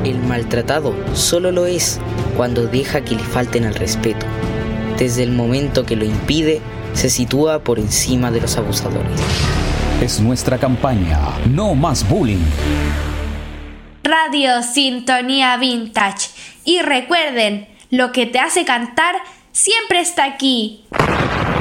El maltratado solo lo es cuando deja que le falten al respeto. Desde el momento que lo impide, se sitúa por encima de los abusadores. Es nuestra campaña, no más bullying. Radio Sintonía Vintage. Y recuerden, lo que te hace cantar siempre está aquí.